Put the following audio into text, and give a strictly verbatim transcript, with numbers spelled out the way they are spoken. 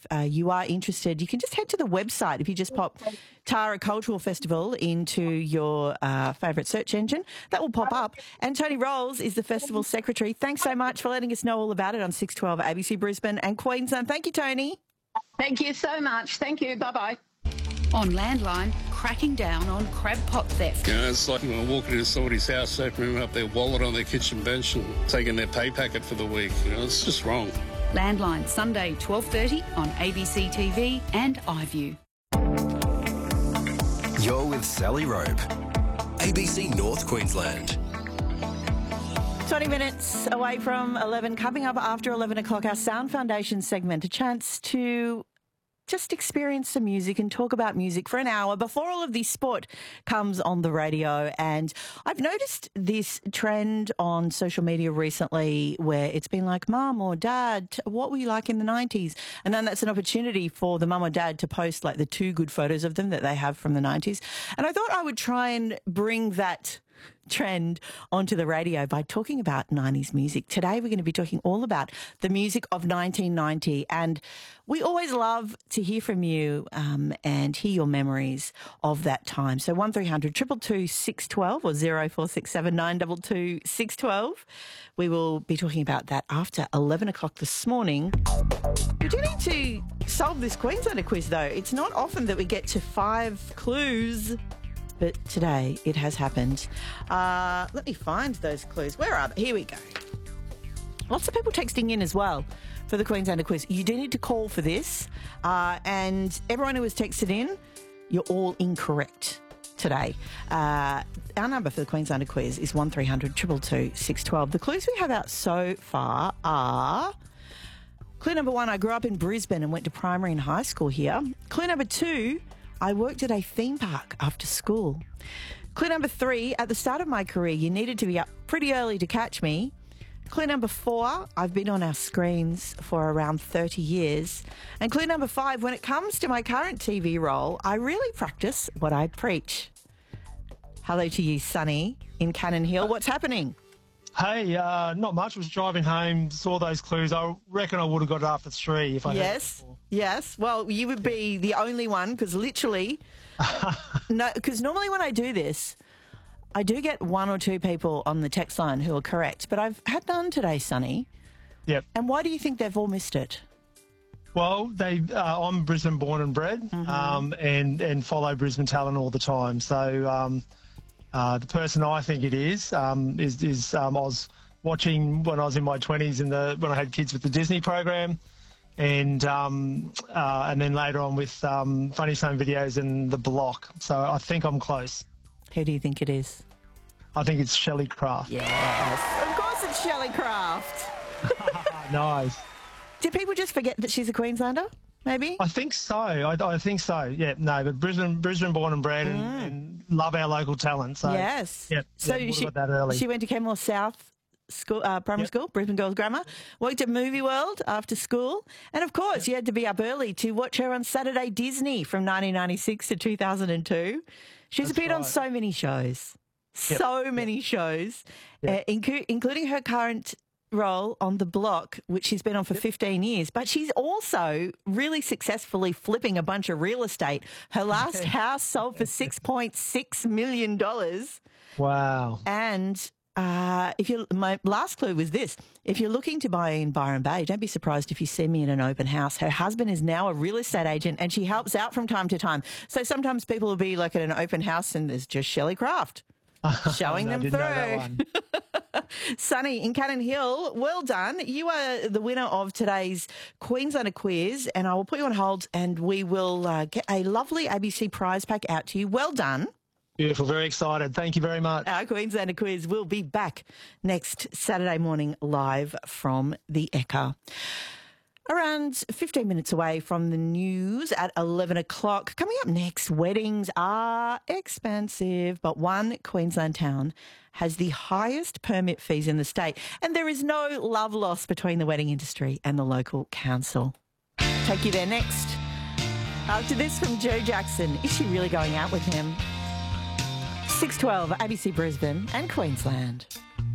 uh, you are interested, you can just head to the website. If you just pop Tara Cultural Festival into your uh, favourite search engine, that will pop up. And Tony Rolls is the festival secretary. Thanks so much for letting us know all about it on six twelve A B C Brisbane and Queensland. Thank you, Tony. Thank you so much. Thank you. Bye-bye. On Landline, cracking down on crab pot theft. You know, it's like when I walk into somebody's house, opening up their wallet on their kitchen bench and taking their pay packet for the week. You know, it's just wrong. Landline, Sunday, twelve thirty on A B C T V and iView. You're with Sally Rope, A B C North Queensland. twenty minutes away from eleven, coming up after eleven o'clock, our Sound Foundation segment, a chance to just experience some music and talk about music for an hour before all of this sport comes on the radio. And I've noticed this trend on social media recently where it's been like, Mum or Dad, what were you like in the nineties? And then that's an opportunity for the mum or dad to post like the two good photos of them that they have from the nineties. And I thought I would try and bring that trend onto the radio by talking about nineties music. Today we're going to be talking all about the music of nineteen ninety, and we always love to hear from you um, and hear your memories of that time. So one three hundred two two two six one two or zero four six seven nine two two six one two. We will be talking about that after eleven o'clock this morning. We do need to solve this Queenslander quiz though. It's not often that we get to five clues, but today it has happened. Uh, let me find those clues. Where are they? Here we go. Lots of people texting in as well for the Queenslander quiz. You do need to call for this. Uh, and everyone who has texted in, you're all incorrect today. Uh, our number for the Queenslander quiz is one three hundred two two two six one two. The clues we have out so far are... Clue number one, I grew up in Brisbane and went to primary and high school here. Clue number two, I worked at a theme park after school. Clue number three, at the start of my career, you needed to be up pretty early to catch me. Clue number four, I've been on our screens for around thirty years. And clue number five, when it comes to my current T V role, I really practice what I preach. Hello to you, Sonny, in Cannon Hill. What's happening? Hey, uh, not much. Was driving home, saw those clues. I reckon I would have got it after three if I Yes, yes. Well, you would be the only one because literally, no, because normally when I do this, I do get one or two people on the text line who are correct, but I've had none today, Sonny. Yep. And why do you think they've all missed it? Well, they. Uh, I'm Brisbane born and bred, Mm-hmm. um, and and follow Brisbane talent all the time. So um, uh, the person I think it is um, is is um, I was watching when I was in my twenties in the when I had kids with the Disney program, and um, uh, and then later on with um, Funny Stone Videos and The Block. So I think I'm close. Who do you think it is? I think it's Shelley Craft. Yes, of course it's Shelley Craft. Nice. Did people just forget that she's a Queenslander, maybe? I think so. I, I think so. Yeah, no, but Brisbane, Brisbane born and bred, and, Mm. and love our local talent. So Yes. yeah, So yeah, she, got that early. she went to Kenmore South School, uh, Primary Yep. School, Brisbane Girls Grammar, worked at Movie World after school, and of course you had to be up early to watch her on Saturday Disney from nineteen ninety-six to two thousand two. She's That's appeared on right. so many shows, Yep. so many shows, Yep. uh, incu- including her current role on The Block, which she's been on for fifteen years. But she's also really successfully flipping a bunch of real estate. Her last house sold for six point six million dollars. Wow. And uh, if you, my last clue was this: if you're looking to buy in Byron Bay, don't be surprised if you see me in an open house. Her husband is now a real estate agent, and she helps out from time to time. So sometimes people will be like at an open house, and there's just Shelley Craft showing No, I them didn't know that through. one. Sunny in Cannon Hill, well done. You are the winner of today's Queenslander quiz, and I will put you on hold, and we will uh, get a lovely A B C prize pack out to you. Well done. Beautiful. Very excited. Thank you very much. Our Queenslander quiz will be back next Saturday morning live from the Ekka. Around fifteen minutes away from the news at eleven o'clock. Coming up next, weddings are expensive, but one Queensland town has the highest permit fees in the state, and there is no love lost between the wedding industry and the local council. Take you there next. After this from Joe Jackson, is she really going out with him? six twelve, A B C Brisbane and Queensland.